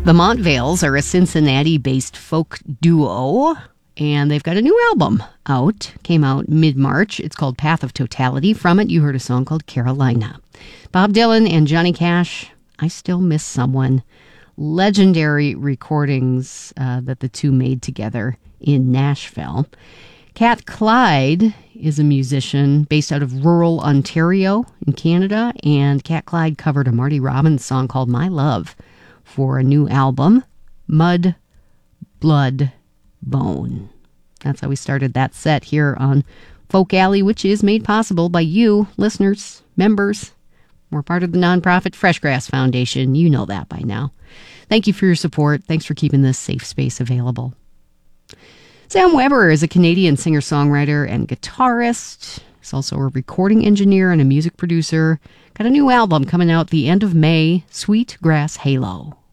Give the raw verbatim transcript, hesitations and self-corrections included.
The Montvales are a Cincinnati-based folk duo, and they've got a new album out. Came out mid-March. It's called Path of Totality. From it, you heard a song called Carolina. Bob Dylan and Johnny Cash, I Still Miss Someone. Legendary recordings uh, that the two made together in Nashville. Cat Clyde is a musician based out of rural Ontario in Canada, and Cat Clyde covered a Marty Robbins song called My Love for a new album, Mud, Blood, Bone. That's how we started that set here on Folk Alley, which is made possible by you, listeners, members. We're part of the nonprofit Freshgrass Foundation. You know that by now. Thank you for your support. Thanks for keeping this safe space available. Sam Weber is a Canadian singer-songwriter and guitarist. He's also a recording engineer and a music producer. Got a new album coming out the end of May, Sweet Grass Halo.